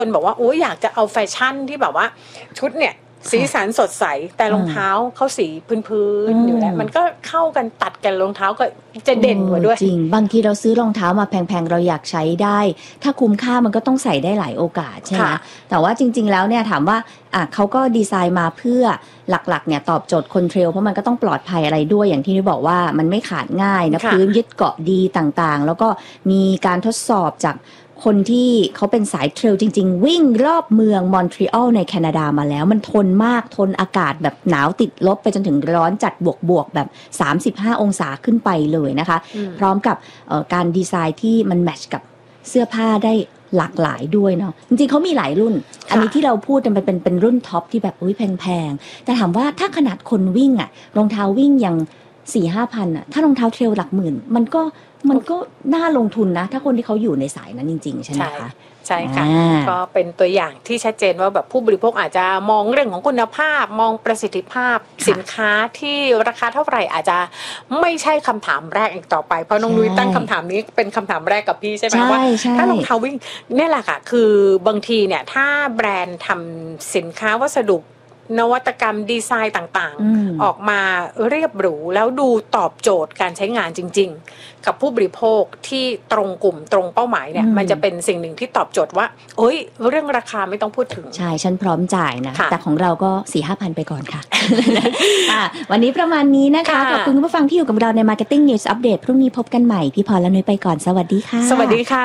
คนบอกว่าโอ้ยอยากจะเอาแฟชั่นที่แบบว่าชุดเนี่ยสีสันสดใสแต่รองเท้าเขาสีพื้นๆอยู่แล้วมันก็เข้ากันตัดกันรองเท้าก็จะเด่นกว่าด้วยจริงบางทีเราซื้อรองเท้ามาแพงๆเราอยากใช้ได้ถ้าคุ้มค่ามันก็ต้องใส่ได้หลายโอกาสใช่ไหมแต่ว่าจริงๆแล้วเนี่ยถามว่าเขาก็ดีไซน์มาเพื่อหลักๆเนี่ยตอบโจทย์คนเทรลเพราะมันก็ต้องปลอดภัยอะไรด้วยอย่างที่บอกว่ามันไม่ขาดง่ายนะพื้นยึดเกาะดีต่างๆแล้วก็มีการทดสอบจากคนที่เขาเป็นสายเทรลจริงๆวิ่งรอบเมืองมอนทรีออลในแคนาดามาแล้วมันทนมากทนอากาศแบบหนาวติดลบไปจนถึงร้อนจัดบวกแบบ35องศาขึ้นไปเลยนะคะพร้อมกับการดีไซน์ที่มันแมทช์กับเสื้อผ้าได้หลากหลายด้วยเนาะจริงๆเขามีหลายรุ่นอันนี้ที่เราพูดมันเป็นรุ่นท็อปที่แบบแพงๆแต่ถามว่าถ้าขนาดคนวิ่งรองเท้าวิ่งอย่าง 4-5 พันถ้ารองเท้าเทรลหลักหมื่นมันก็น่าลงทุนนะถ้าคนที่เขาอยู่ในสายนั้นจริงๆใช่ไหมคะใช่ค่ะก็เป็นตัวอย่างที่ชัดเจนว่าแบบผู้บริโภคอาจจะมองเรื่องของคุณภาพมองประสิทธิภาพสินค้าที่ราคาเท่าไหร่อาจจะไม่ใช่คำถามแรกอีกต่อไปเพราะน้องนุ้ยตั้งคำถามนี้เป็นคำถามแรกกับพี่ใช่ไหมว่าถ้ารองเท้าวิ่งนี่แหละค่ะคือบางทีเนี่ยถ้าแบรนด์ทำสินค้าวัสดุนวัตกรรมดีไซน์ต่างๆออกมาเรียบหรูแล้วดูตอบโจทย์การใช้งานจริงๆกับผู้บริโภคที่ตรงกลุ่มตรงเป้าหมายเนี่ยมันจะเป็นสิ่งหนึ่งที่ตอบโจทย์ว่าเอ้ยเรื่องราคาไม่ต้องพูดถึงใช่ฉันพร้อมจ่ายนะแต่ของเราก็ 4-5 พันไปก่อนค่ะ วันนี้ประมาณนี้นะคะขอบคุณผู้ฟังที่อยู่กับเราใน Marketing News Update พรุ่งนี้พบกันใหม่พี่พรและนุ้ยไปก่อนสวัสดีค่ะสวัสดีค่ะ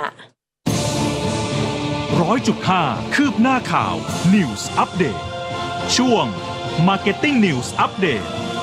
100.5 คืบหน้าข่าว News Updateช่วง Marketing News Update